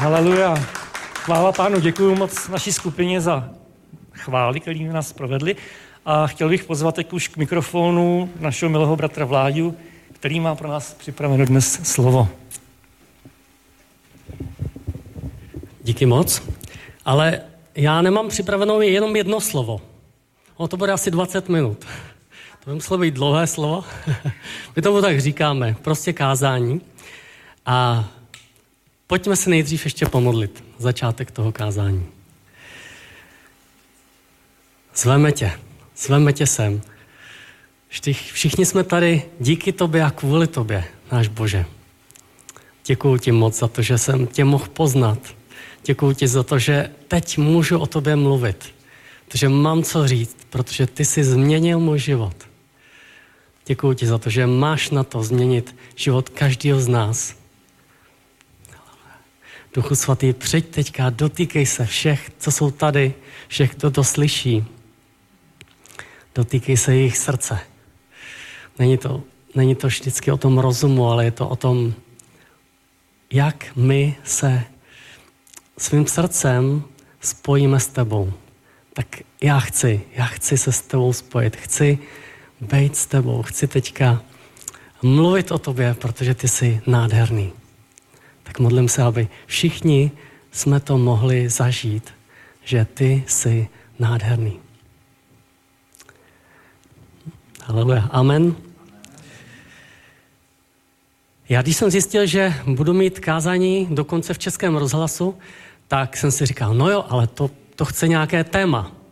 Haleluja. Chvála Pánu, děkuji moc naší skupině za chvály, který nás provedli. A chtěl bych pozvat teď už k mikrofonu našeho milého bratra Vláďu, který má pro nás připraveno dnes slovo. Díky moc. Ale já nemám připraveno jenom jedno slovo. To bude asi 20 minut. To by muselo být dlouhé slovo. My tomu tak říkáme, prostě kázání. A pojďme se nejdřív ještě pomodlit. Začátek toho kázání. Zveme tě sem. Všichni jsme tady díky tobě a kvůli tobě, náš Bože. Děkuju ti moc za to, že jsem tě mohl poznat. Děkuju ti za to, že teď můžu o tobě mluvit. Protože mám co říct, protože ty jsi změnil můj život. Děkuju ti za to, že máš na to změnit život každého z nás. Duchu svatý, přijď teďka, dotýkej se všech, co jsou tady, všech, kdo to slyší. Dotýkej se jejich srdce. Není to vždycky o tom rozumu, ale je to o tom, jak my se svým srdcem spojíme s tebou. Tak já chci se s tebou spojit, chci být s tebou, chci teďka mluvit o tobě, protože ty jsi nádherný. Tak modlím se, aby všichni jsme to mohli zažít, že ty jsi nádherný. Haleluja. Amen. Já když jsem zjistil, že budu mít kázání dokonce v Českém rozhlasu, tak jsem si říkal, no jo, ale to chce nějaké téma.